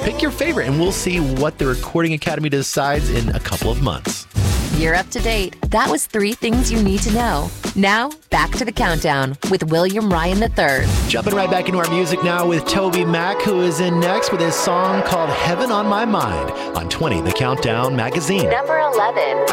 Pick your favorite, and we'll see what the Recording Academy decides in a couple of months. You're up to date. That was 3 things you need to know. Now, back to the countdown with William Ryan III. Jumping right back into our music now with Toby Mac, who is in next with his song called Heaven on My Mind on 20, The Countdown Magazine. Number 11.